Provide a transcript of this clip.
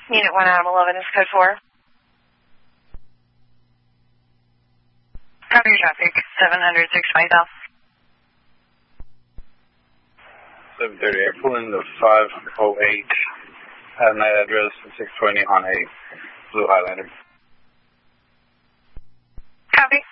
Unit 1 Adam 11 is code 4. Copy your traffic, 700 620 South. 738, pull in the 508 at night address 620 on a Blue Highlander. Copy.